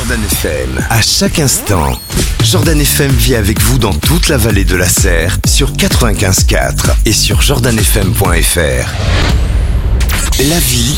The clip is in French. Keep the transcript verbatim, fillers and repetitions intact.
Jordan F M. À chaque instant, Jordan F M vit avec vous dans toute la vallée de la Serre sur quatre-vingt-quinze virgule quatre et sur jordan f m point f r. La vie